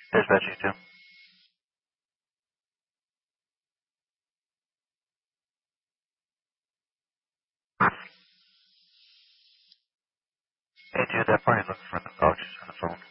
Dispatch you too. Hey dude, that party looking for the vouchers on the phone.